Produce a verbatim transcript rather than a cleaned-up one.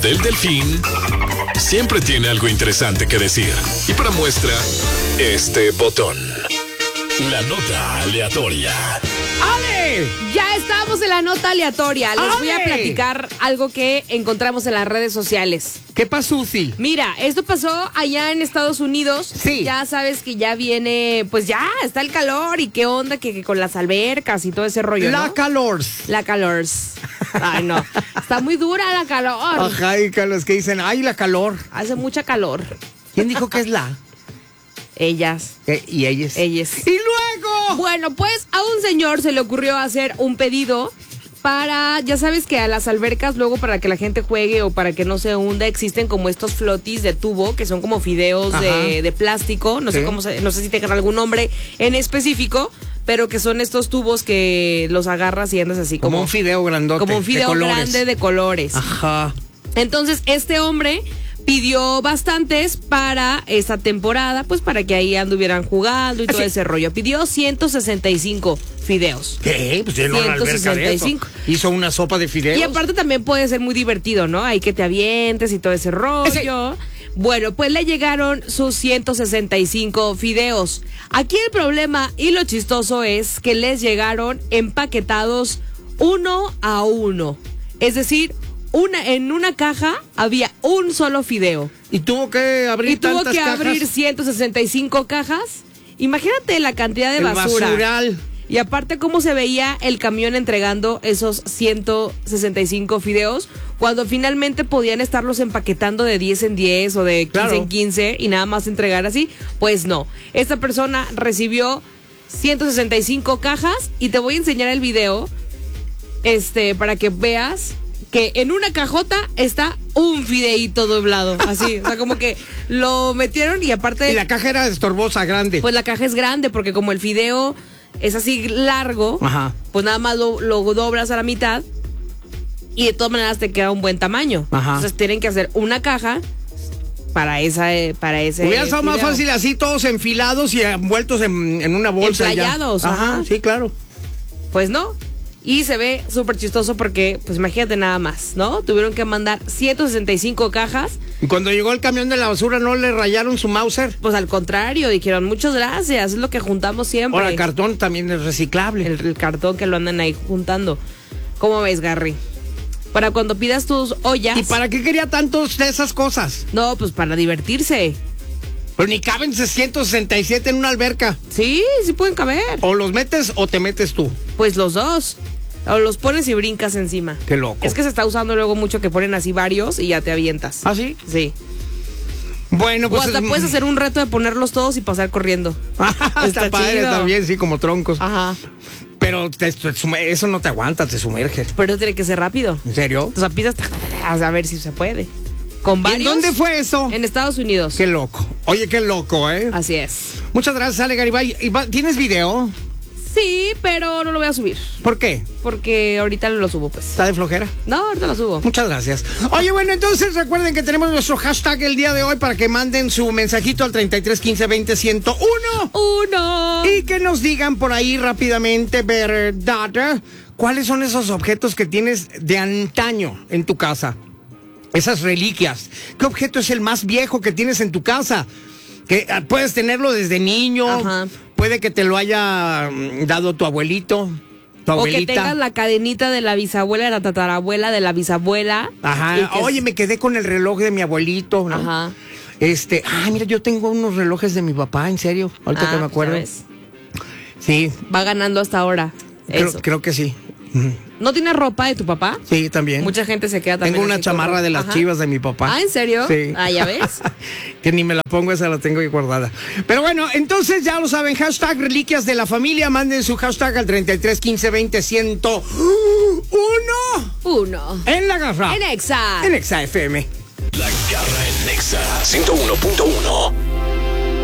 Del Delfín siempre tiene algo interesante que decir. Y para muestra, este botón. La nota aleatoria. ¡Ale! Ya estamos en la nota aleatoria. Les ¡Ale! voy a platicar algo que encontramos en las redes sociales. ¿Qué pasó, Susi? Mira, esto pasó allá en Estados Unidos. Sí. Ya sabes que ya viene, pues ya está el calor y qué onda que, que con las albercas y todo ese rollo, La ¿no? calors. La calor. Ay, no. Está muy dura la calor. Ajá, y que los que dicen, ay, la calor. Hace mucha calor. ¿Quién dijo que es la? Ellas. Eh, y ellas. Ellas. Y luego. Bueno, pues a un señor se le ocurrió hacer un pedido para, ya sabes que a las albercas luego para que la gente juegue o para que no se hunda existen como estos flotis de tubo que son como fideos de, de plástico, no Sí. sé cómo se, no sé si tengan algún nombre en específico, pero que son estos tubos que los agarras y andas así Como, como un fideo grandote. como un fideo de colores. grande de colores. Ajá. Entonces, este hombre pidió bastantes para esta temporada, pues para que ahí anduvieran jugando y todo Sí. ese rollo. Pidió ciento sesenta y cinco fideos. ¿Qué? Pues tiene una alberca de eso. ciento sesenta y cinco. Hizo una sopa de fideos. Y aparte también puede ser muy divertido, ¿no? Ahí que te avientes y todo ese rollo. Bueno, pues le llegaron sus ciento sesenta y cinco fideos. Aquí el problema y lo chistoso es que les llegaron empaquetados uno a uno. Es decir, una, en una caja había un solo fideo. Y tuvo que abrir Y tuvo tantas que cajas. abrir ciento sesenta y cinco cajas. Imagínate la cantidad de El basura. basural. Y aparte cómo se veía el camión entregando esos ciento sesenta y cinco fideos cuando finalmente podían estarlos empaquetando de diez en diez o de quince Claro. en quince y nada más entregar así. Pues no. Esta persona recibió ciento sesenta y cinco cajas y te voy a enseñar el video este para que veas que en una cajota está un fideíto doblado, así, o sea, como que lo metieron y aparte... Y la caja era estorbosa, grande. Pues la caja es grande porque como el fideo es así largo, Ajá. pues nada más lo, lo doblas a la mitad y de todas maneras te queda un buen tamaño. Ajá. Entonces tienen que hacer una caja para esa eh, para ese Hubiera estado más fideo. fácil así, todos enfilados y envueltos en, en una bolsa. ya. Emplayados, Ajá, ajá. sí, claro. Pues no. Y se ve súper chistoso porque, pues imagínate nada más, ¿no? Tuvieron que mandar ciento sesenta y cinco cajas. Y cuando llegó el camión de la basura, ¿no le rayaron su Mauser? Pues al contrario, dijeron, muchas gracias, es lo que juntamos siempre. Ahora, el cartón también es reciclable. el, el cartón que lo andan ahí juntando. ¿Cómo ves, Garry? Para cuando pidas tus ollas. ¿Y para qué quería tantos de esas cosas? No, pues para divertirse. Pero ni caben ciento sesenta y siete en una alberca. Sí, sí pueden caber. O los metes o te metes tú. Pues los dos. O los pones y brincas encima. Qué loco. Es que se está usando luego mucho que ponen así varios y ya te avientas. ¿Ah, sí? Sí. Bueno, O pues... hasta es- puedes hacer un reto de ponerlos todos y pasar corriendo. Está, Está padre chido. también, sí, como troncos. Ajá. Pero te- te sume- eso no te aguanta, te sumerges. Pero tiene que ser rápido. ¿En serio? O sea, pidas a ver si se puede. Con ¿Y varios. en dónde fue eso? En Estados Unidos. Qué loco. Oye, qué loco, ¿eh? Así es. Muchas gracias, Ale Garibay. ¿Y va- ¿Tienes video? Sí, pero no lo voy a subir. ¿Por qué? Porque ahorita no lo subo, pues. ¿Está de flojera? No, ahorita lo subo. Muchas gracias. Oye, bueno, entonces recuerden que tenemos nuestro hashtag el día de hoy para que manden su mensajito al treinta y tres quince veinte ciento uno. Uno. Y que nos digan por ahí rápidamente, ¿verdad? ¿Cuáles son esos objetos que tienes de antaño en tu casa? Esas reliquias. ¿Qué objeto es el más viejo que tienes en tu casa? Que ah, puedes tenerlo desde niño. Ajá. Puede que te lo haya mm, dado tu abuelito, tu O que abuelita. tengas la cadenita de la bisabuela, de la tatarabuela, de la bisabuela. Ajá. Y que- Oye, me quedé con el reloj de mi abuelito, ¿no? Ajá. Este, ah, mira, yo tengo unos relojes de mi papá, en serio. Ahorita Ah, que me acuerdo. ya ves. Sí, Va ganando hasta ahora. creo, Eso. creo que sí. Ujú. ¿No tienes ropa de tu papá? Sí, también. Mucha gente se queda también. Tengo una así con chamarra ropa. de las Ajá. Chivas de mi papá. Ah, ¿en serio? Sí. Ah, ¿ya ves? Que ni me la pongo, esa la tengo ahí guardada. Pero bueno, entonces ya lo saben, hashtag reliquias de la familia, manden su hashtag al treinta y tres quince veinte ciento uno Uno. en la garra. En Exa. En Exa F M. La garra en Nexa ciento uno punto uno.